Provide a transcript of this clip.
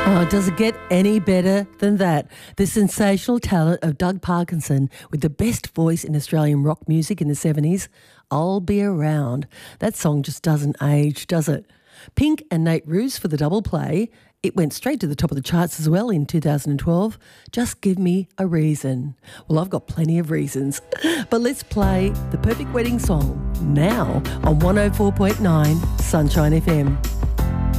Oh, does it get any better than that? The sensational talent of Doug Parkinson with the best voice in Australian rock music in the 70s, I'll Be Around. That song just doesn't age, does it? Pink and Nate Roos for the double play. It went straight to the top of the charts as well in 2012. Just Give Me a Reason. Well, I've got plenty of reasons. But let's play the perfect wedding song now on 104.9 Sunshine FM.